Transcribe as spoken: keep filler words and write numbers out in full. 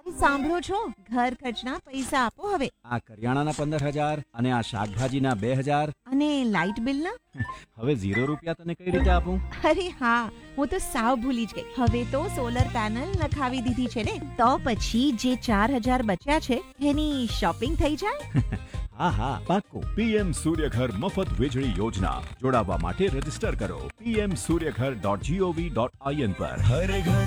સાંભળો છો, ઘર ખર્ચના પૈસા આપો હવે. આ કરિયાણાના પંદર હજાર અને આ શાકભાજીના બે હજાર. અને લાઇટ બિલના? હવે ઝીરો રૂપિયા તને કઈ રીતે આપું? અરે હા, હું તો સાવ ભૂલી જ ગઈ. હવે તો સોલર પેનલ નખાવી દીધી છે ને, તો પછી જે ચાર હજાર બચ્યા છે એની શોપિંગ થઈ જાય. હા હા પાક્કું. પીએમ સૂર્યઘર મફત વીજળી યોજના. જોડાવા માટે રજીસ્ટર કરો PM Suryaghar dot GOV dot IN પર. હર ઘર